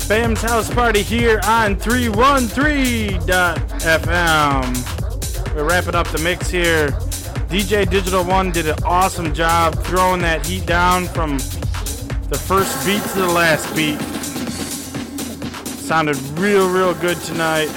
Bam's House Party here on 313.fm. We're wrapping up the mix here. DJ Digital One did an awesome job throwing that heat down from the first beat to the last beat. Sounded real good tonight.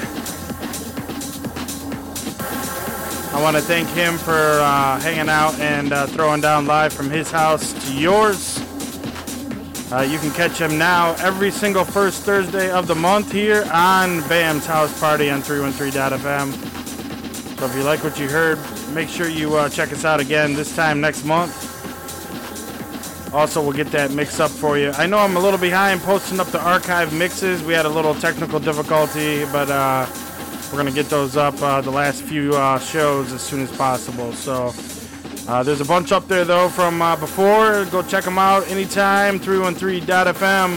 I want to thank him for hanging out and throwing down live from his house to yours. You can catch him now every single first Thursday of the month here on Bam's House Party on 313.fm. So if you like what you heard, make sure you check us out again this time next month. Also, we'll get that mix up for you. I know I'm a little behind posting up the archive mixes. We had a little technical difficulty, but we're going to get those up the last few shows as soon as possible. So there's a bunch up there, though, from before. Go check them out anytime, 313.fm.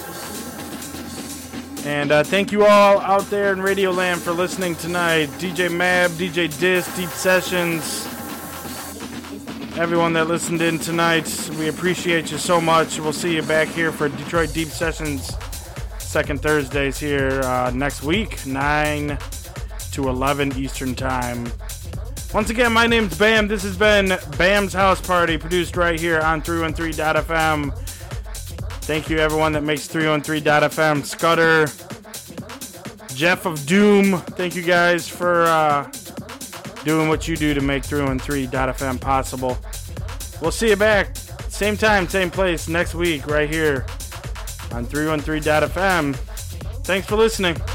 And thank you all out there in Radio Land for listening tonight. DJ Mab, DJ Dis, Deep Sessions, everyone that listened in tonight, we appreciate you so much. We'll see you back here for Detroit Deep Sessions second Thursdays here next week, 9 to 11 Eastern Time. Once again, my name's Bam. This has been Bam's House Party, produced right here on 313.fm. Thank you, everyone that makes 313.fm. Scudder, Jeff of Doom, thank you guys for doing what you do to make 313.fm possible. We'll see you back, same time, same place, next week, right here on 313.fm. Thanks for listening.